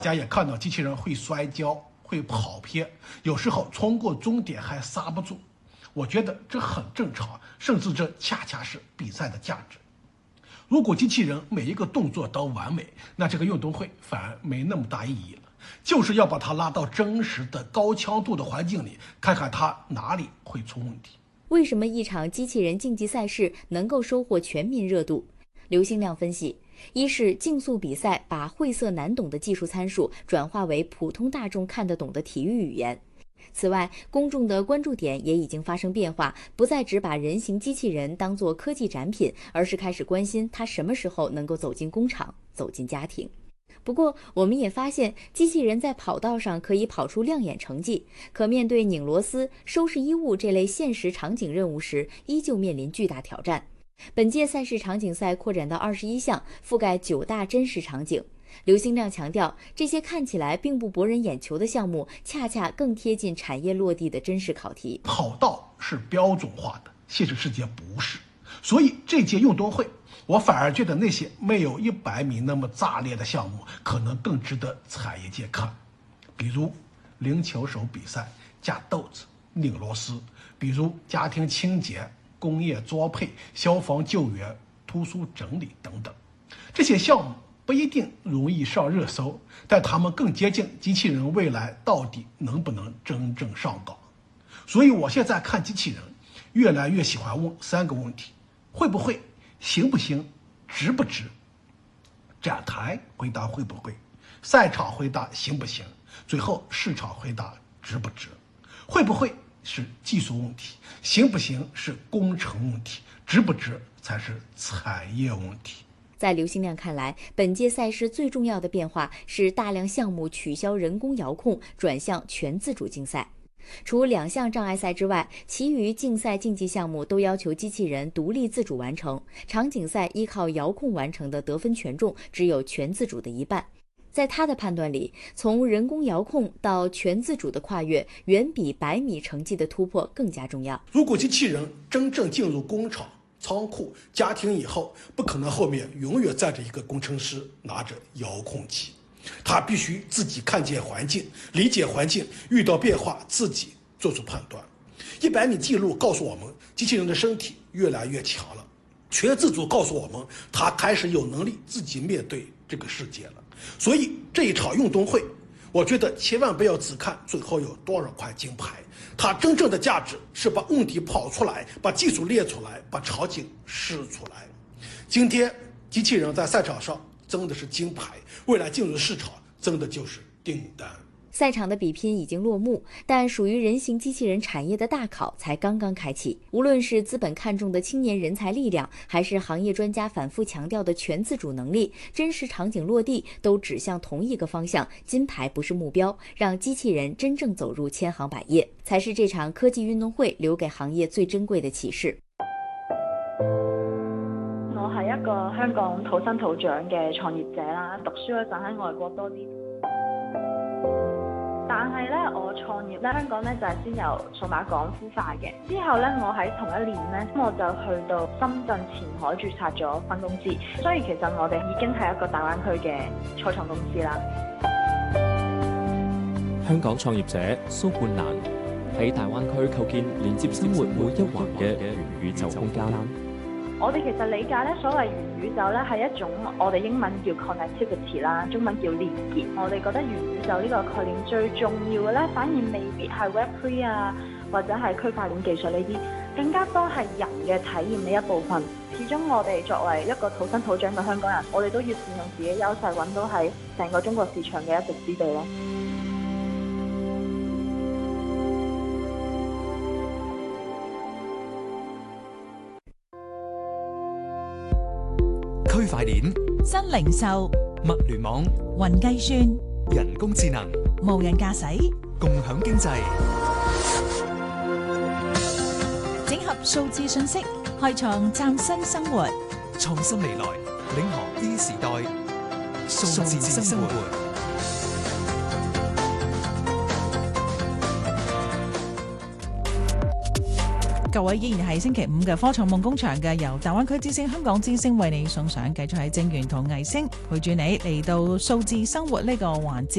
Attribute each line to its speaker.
Speaker 1: 大家也看到机器人会摔跤、会跑偏，有时候冲过终点还刹不住。我觉得这很正常，甚至这恰恰是比赛的价值。如果机器人每一个动作都完美，那这个运动会反而没那么大意义了。就是要把它拉到真实的高强度的环境里，看看它哪里会出问题。
Speaker 2: 为什么一场机器人竞技赛事能够收获全民热度？刘兴亮分析，一是竞速比赛把晦涩难懂的技术参数转化为普通大众看得懂的体育语言。此外，公众的关注点也已经发生变化，不再只把人形机器人当作科技展品，而是开始关心它什么时候能够走进工厂，走进家庭。不过，我们也发现，机器人在跑道上可以跑出亮眼成绩，可面对拧螺丝、收拾衣物这类现实场景任务时，依旧面临巨大挑战。本届赛事场景赛扩展到21项，覆盖9大真实场景。刘兴亮强调，这些看起来并不博人眼球的项目，恰恰更贴近产业落地的真实考题。
Speaker 1: 跑道是标准化的，现实世界不是，所以这届运动会，我反而觉得那些没有100米那么炸裂的项目，可能更值得产业界看。比如零球手比赛、架豆子、拧螺丝；比如家庭清洁、工业装配、消防救援、图书整理等等。这些项目不一定容易上热搜，但他们更接近机器人未来到底能不能真正上岗。所以我现在看机器人，越来越喜欢问3个问题：会不会？行不行？值不值？展台回答会不会，赛场回答行不行，最后市场回答值不值。会不会是技术问题，行不行是工程问题，值不值才是产业问题。
Speaker 2: 在刘兴亮看来，本届赛事最重要的变化是大量项目取消人工遥控，转向全自主竞赛。除2项障碍赛之外，其余竞赛竞技项目都要求机器人独立自主完成。场景赛依靠遥控完成的得分权重只有全自主的一半。在他的判断里，从人工遥控到全自主的跨越，远比100米成绩的突破更加重要。
Speaker 1: 如果机器人真正进入工厂、仓库、家庭以后，不可能后面永远站着一个工程师拿着遥控器。他必须自己看见环境，理解环境，遇到变化自己做出判断。100米记录告诉我们，机器人的身体越来越强了。全自主告诉我们，他开始有能力自己面对这个世界了。所以这一场运动会，我觉得千万不要只看最后有多少块金牌，它真正的价值是把问题跑出来，把技术列出来，把场景试出来。今天机器人在赛场上真的是金牌，未来进入市场真的就是订单。
Speaker 2: 赛场的比拼已经落幕，但属于人形机器人产业的大考才刚刚开启。无论是资本看重的青年人才力量，还是行业专家反复强调的全自主能力，真实场景落地都指向同一个方向：金牌不是目标，让机器人真正走入千行百业，才是这场科技运动会留给行业最珍贵的启示。
Speaker 3: 我係一個香港土生土長嘅創業者啦，讀書嗰陣喺外國多啲。但係咧，我創業咧，香港咧就係先由數碼港孵化嘅。之後咧，我喺同一年咧，我就去到深圳前海註冊咗分公司。所以其實我哋已經係一個大灣區嘅初創公司啦。
Speaker 4: 香港創業者蘇冠蘭喺大灣區構建連接生活每一環嘅元宇宙空間。
Speaker 3: 我哋其實理解咧，所謂元宇宙咧係一種我哋英文叫 connectivity 啦，中文叫連結。我哋覺得元宇宙呢個概念最重要嘅咧，反而未必係 Web3 啊，或者係區塊鏈技術呢啲，更加多係人嘅體驗呢一部分。始終我哋作為一個土生土長嘅香港人，我哋都要善用自己嘅優勢，揾到喺成個中國市場嘅一席之地咯。
Speaker 5: 區塊鏈、
Speaker 6: 新零售、
Speaker 5: 物聯網、
Speaker 6: 雲計算、
Speaker 5: 人工智能、
Speaker 6: 無人駕駛、
Speaker 5: 共享經濟，
Speaker 6: 整合數字信息，開創嶄新生活。
Speaker 5: 創新未來，領航 E 時代，數字生活。
Speaker 6: 各位依然係星期五嘅科創夢工場嘅，由大灣區之星、香港之星為你送上，繼續喺正源同藝星陪住你嚟到數字生活呢個環節。